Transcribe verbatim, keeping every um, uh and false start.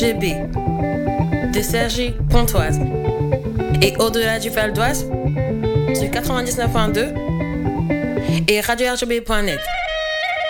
G B de Cergy Pontoise et au-delà du Val d'Oise sur quatre-vingt-dix-neuf point deux et radio r g b point net.